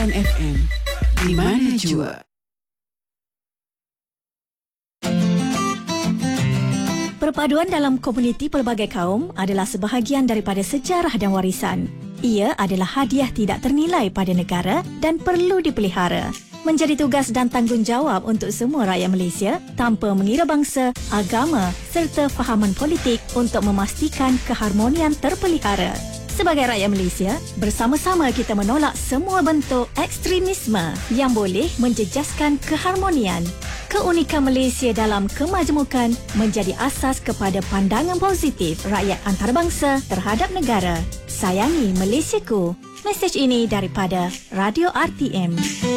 FM, di mana jua. Perpaduan dalam komuniti pelbagai kaum adalah sebahagian daripada sejarah dan warisan. Ia adalah hadiah tidak ternilai pada negara dan perlu dipelihara. Menjadi tugas dan tanggungjawab untuk semua rakyat Malaysia tanpa mengira bangsa, agama serta fahaman politik untuk memastikan keharmonian terpelihara. Sebagai rakyat Malaysia, bersama-sama kita menolak semua bentuk ekstremisme yang boleh menjejaskan keharmonian. Keunikan Malaysia dalam kemajemukan menjadi asas kepada pandangan positif rakyat antarabangsa terhadap negara. Sayangi Malaysiaku. Mesej ini daripada Radio RTM.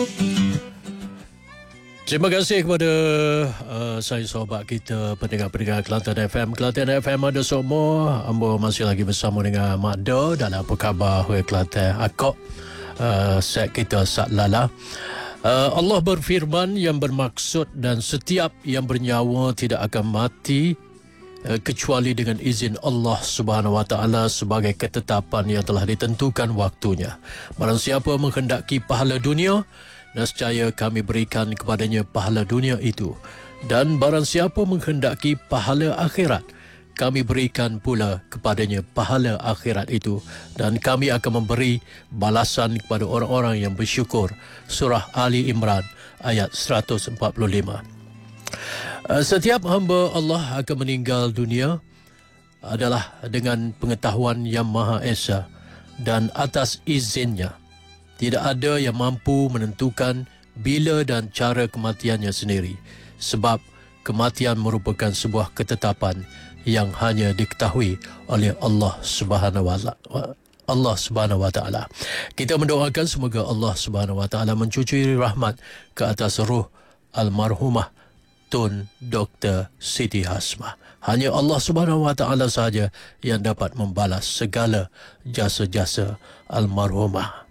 Terima kasih kepada saya sahabat kita, pendengar-pendengar Kelantan FM. Kelantan FM ada semua. Ambo masih lagi bersama dengan Mak Do dalam Apa Khabar Kelantan Akok. Set kita Sat Lala. Allah berfirman yang bermaksud dan setiap yang bernyawa tidak akan mati kecuali dengan izin Allah Subhanahu Wa Taala sebagai ketetapan yang telah ditentukan waktunya. Barang siapa menghendaki pahala dunia, nescaya kami berikan kepadanya pahala dunia itu. Dan barang siapa menghendaki pahala akhirat, kami berikan pula kepadanya pahala akhirat itu. Dan kami akan memberi balasan kepada orang-orang yang bersyukur. Surah Ali Imran ayat 145. Setiap hamba Allah akan meninggal dunia adalah dengan pengetahuan yang Maha Esa dan atas izinnya. Tidak ada yang mampu menentukan bila dan cara kematiannya sendiri, sebab kematian merupakan sebuah ketetapan yang hanya diketahui oleh Allah Subhanahu Wa Taala. Kita mendoakan semoga Allah Subhanahu Wa Taala mencucuri rahmat ke atas roh almarhumah Tun Dr. Siti Hasmah. Hanya Allah Subhanahu Wa Taala sahaja yang dapat membalas segala jasa-jasa almarhumah.